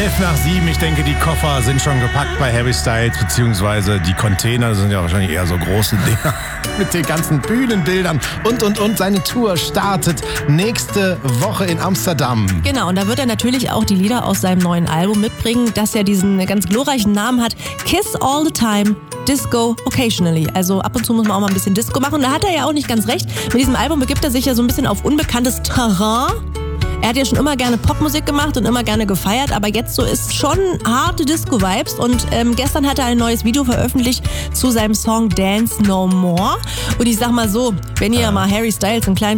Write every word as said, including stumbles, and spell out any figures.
Elf nach sieben, ich denke, die Koffer sind schon gepackt bei Harry Styles, beziehungsweise die Container sind ja wahrscheinlich eher so große Dinger mit den ganzen Bühnenbildern und, und, und. Seine Tour startet nächste Woche in Amsterdam. Genau, und da wird er natürlich auch die Lieder aus seinem neuen Album mitbringen, das ja diesen ganz glorreichen Namen hat, Kiss All the Time, Disco Occasionally. Also ab und zu muss man auch mal ein bisschen Disco machen. Und da hat er ja auch nicht ganz recht. Mit diesem Album begibt er sich ja so ein bisschen auf unbekanntes Terrain. Er hat ja schon immer gerne Popmusik gemacht und immer gerne gefeiert, aber jetzt so ist schon harte Disco-Vibes. Und ähm, gestern hat er ein neues Video veröffentlicht zu seinem Song Dance No More. Und ich sag mal so, wenn ihr mal Harry Styles einen kleinen